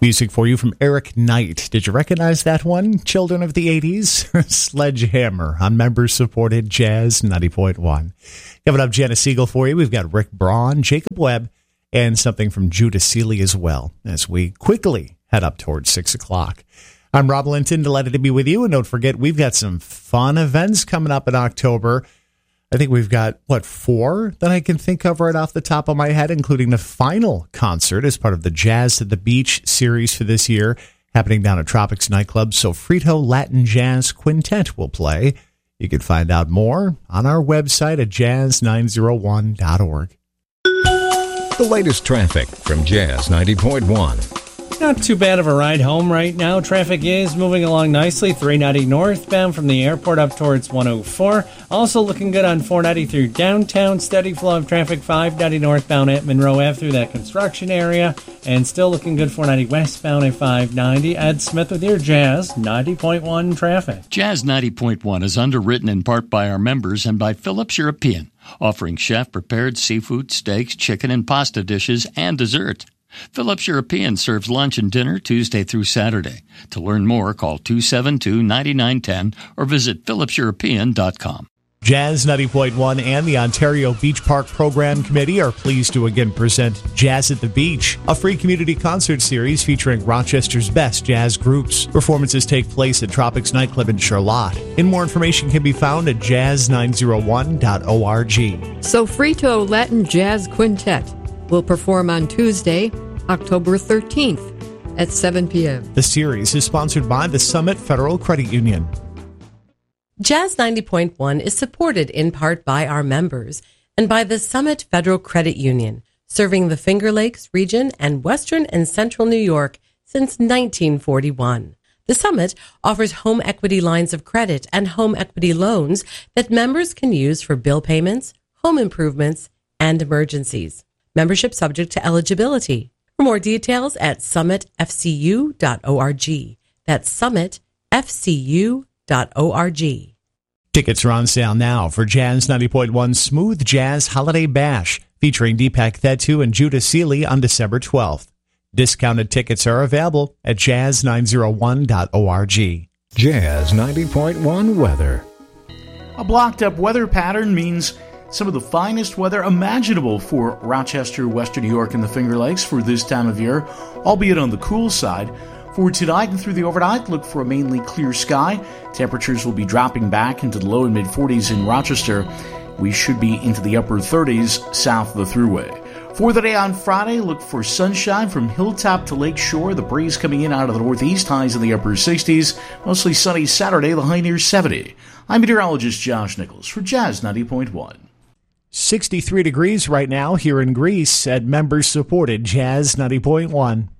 Music for you from Eric Knight. Did you recognize that one? Children of the 80s? Sledgehammer on member-supported Jazz 90.1. Coming up, Janice Siegel for you. We've got Rick Braun, Jacob Webb, and something from Judah Seeley as well, as we quickly head up towards 6 o'clock. I'm Rob Linton, delighted to be with you. And don't forget, we've got some fun events coming up in October. I think we've got, 4 that I can think of right off the top of my head, including the final concert as part of the Jazz at the Beach series for this year, happening down at Tropics Nightclub. Sofrito Latin Jazz Quintet will play. You can find out more on our website at jazz901.org. The latest traffic from Jazz 90.1. Not too bad of a ride home right now. Traffic is moving along nicely. 390 northbound from the airport up towards 104. Also looking good on 490 through downtown. Steady flow of traffic 590 northbound at Monroe Ave through that construction area. And still looking good 490 westbound at 590. Ed Smith with your Jazz 90.1 traffic. Jazz 90.1 is underwritten in part by our members and by Phillips European, offering chef-prepared seafood, steaks, chicken, and pasta dishes, and dessert. Phillips European serves lunch and dinner Tuesday through Saturday. To learn more, call 272-9910 or visit phillipseuropean.com. Jazz 90.1 and the Ontario Beach Park Program Committee are pleased to again present Jazz at the Beach, a free community concert series featuring Rochester's best jazz groups. Performances take place at Tropics Nightclub in Charlotte. And more information can be found at jazz901.org. Sofrito Latin Jazz Quintet will perform on Tuesday, October 13th at 7 p.m. The series is sponsored by the Summit Federal Credit Union. Jazz 90.1 is supported in part by our members and by the Summit Federal Credit Union, serving the Finger Lakes region and western and central New York since 1941. The Summit offers home equity lines of credit and home equity loans that members can use for bill payments, home improvements, and emergencies. Membership subject to eligibility. For more details at summitfcu.org. That's summitfcu.org. Tickets are on sale now for Jazz 90.1 Smooth Jazz Holiday Bash, featuring Deepak Thettu and Judah Seeley on December 12th. Discounted tickets are available at jazz901.org. Jazz 90.1 weather. A blocked-up weather pattern means some of the finest weather imaginable for Rochester, Western New York, and the Finger Lakes for this time of year, albeit on the cool side. For tonight and through the overnight, look for a mainly clear sky. Temperatures will be dropping back into the low and mid-40s in Rochester. We should be into the upper 30s south of the Thruway. For the day on Friday, look for sunshine from hilltop to lake shore. The breeze coming in out of the northeast, highs in the upper 60s. Mostly sunny Saturday, the high near 70. I'm meteorologist Josh Nichols for Jazz 90.1. 63 degrees right now here in Greece at members-supported Jazz 90.1.